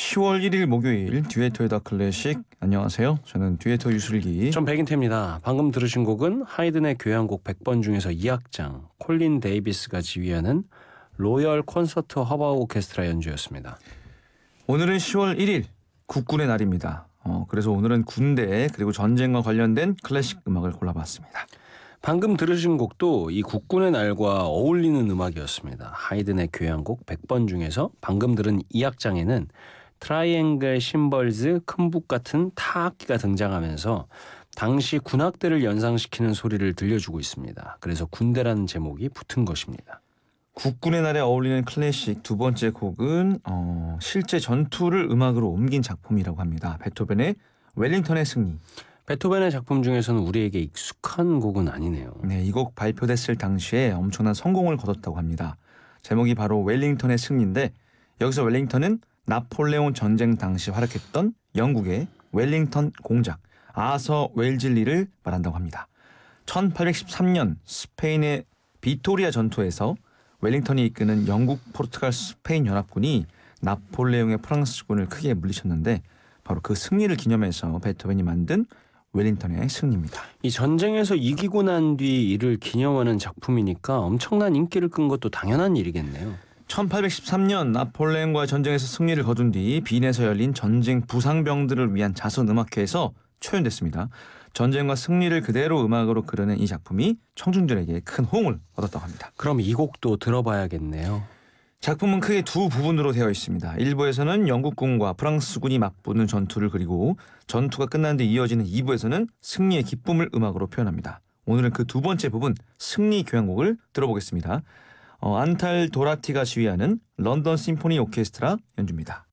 10월 1일 목요일 듀에토의 더 클래식. 안녕하세요. 저는 듀에토 유슬기. 전 백인태입니다. 방금 들으신 곡은 하이든의 교향곡 100번 중에서 2악장 콜린 데이비스가 지휘하는 로열 콘서트 허버 오케스트라 연주였습니다. 오늘은 10월 1일 국군의 날입니다. 그래서 오늘은 군대 그리고 전쟁과 관련된 클래식 음악을 골라봤습니다. 방금 들으신 곡도 이 국군의 날과 어울리는 음악이었습니다. 하이든의 교향곡 100번 중에서 방금 들은 2악장에는 트라이앵글 심벌즈 큰 북 같은 타악기가 등장하면서 당시 군악대를 연상시키는 소리를 들려주고 있습니다. 그래서 군대라는 제목이 붙은 것입니다. 국군의 날에 어울리는 클래식 두 번째 곡은 실제 전투를 음악으로 옮긴 작품이라고 합니다. 베토벤의 웰링턴의 승리. 베토벤의 작품 중에서는 우리에게 익숙한 곡은 아니네요. 네, 이 곡 발표됐을 당시에 엄청난 성공을 거뒀다고 합니다. 제목이 바로 웰링턴의 승리인데 여기서 웰링턴은 나폴레옹 전쟁 당시 활약했던 영국의 웰링턴 공작 아서 웰즐리를 말한다고 합니다. 1813년 스페인의 비토리아 전투에서 웰링턴이 이끄는 영국, 포르투갈, 스페인 연합군이 나폴레옹의 프랑스군을 크게 물리쳤는데 바로 그 승리를 기념해서 베토벤이 만든 웰링턴의 승리입니다. 이 전쟁에서 이기고 난 뒤 이를 기념하는 작품이니까 엄청난 인기를 끈 것도 당연한 일이겠네요. 1813년 나폴레옹과 전쟁에서 승리를 거둔 뒤 빈에서 열린 전쟁 부상병들을 위한 자선 음악회에서 초연됐습니다. 전쟁과 승리를 그대로 음악으로 그려낸 이 작품이 청중들에게 큰 호응을 얻었다고 합니다. 그럼 이 곡도 들어봐야겠네요. 작품은 크게 두 부분으로 되어 있습니다. 일부에서는 영국군과 프랑스군이 맞붙는 전투를 그리고 전투가 끝난 뒤 이어지는 2부에서는 승리의 기쁨을 음악으로 표현합니다. 오늘은 그 두 번째 부분 승리 교향곡을 들어보겠습니다. 안탈 도라티가 지휘하는 런던 심포니 오케스트라 연주입니다.